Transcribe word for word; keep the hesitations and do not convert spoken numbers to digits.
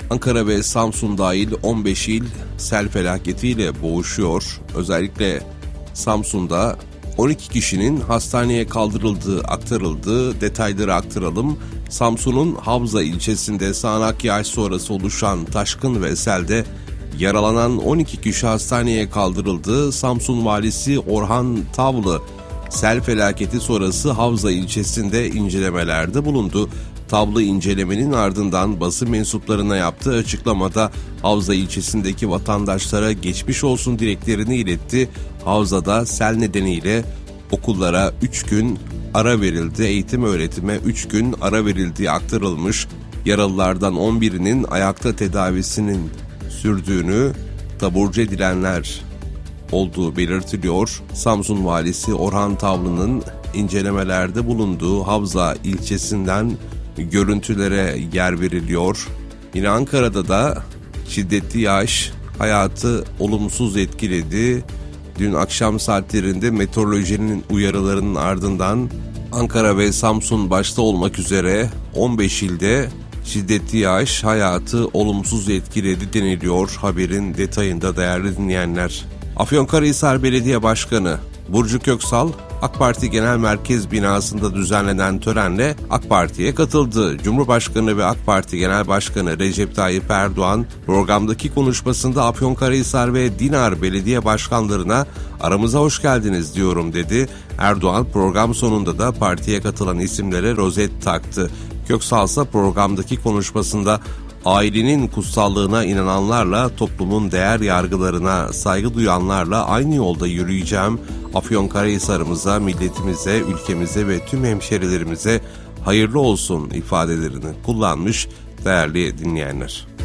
Ankara ve Samsun dahil on beş il sel felaketiyle boğuşuyor. Özellikle Samsun'da on iki kişinin hastaneye kaldırıldığı aktarıldı. Detayları aktaralım. Samsun'un Havza ilçesinde sağanak yağış sonrası oluşan taşkın ve selde yaralanan on iki kişi hastaneye kaldırıldı. Samsun valisi Orhan Tavlı sel felaketi sonrası Havza ilçesinde incelemelerde bulundu. Tavlı incelemenin ardından basın mensuplarına yaptığı açıklamada Havza ilçesindeki vatandaşlara geçmiş olsun dileklerini iletti. Havza'da sel nedeniyle okullara üç gün ara verildi. Eğitim öğretime üç gün ara verildiği aktarılmış. Yaralılardan on birinin ayakta tedavisinin sürdüğünü, taburcu edilenler olduğu belirtiliyor. Samsun valisi Orhan Tavlı'nın incelemelerde bulunduğu Havza ilçesinden görüntülere yer veriliyor. Yine Ankara'da da şiddetli yağış hayatı olumsuz etkiledi. Dün akşam saatlerinde meteorolojinin uyarılarının ardından Ankara ve Samsun başta olmak üzere on beş ilde şiddetli yağış hayatı olumsuz etkiledi deniliyor haberin detayında değerli dinleyenler. Afyonkarahisar Belediye Başkanı Burcu Köksal, AK Parti Genel Merkez binasında düzenlenen törenle AK Parti'ye katıldı. Cumhurbaşkanı ve AK Parti Genel Başkanı Recep Tayyip Erdoğan programdaki konuşmasında Afyonkarahisar ve Dinar Belediye Başkanlarına aramıza hoş geldiniz diyorum dedi. Erdoğan program sonunda da partiye katılan isimlere rozet taktı. Köksal ise programdaki konuşmasında ailenin kutsallığına inananlarla, toplumun değer yargılarına saygı duyanlarla aynı yolda yürüyeceğim. Afyonkarahisar'ımıza, milletimize, ülkemize ve tüm hemşerilerimize hayırlı olsun ifadelerini kullanmış değerli dinleyenler.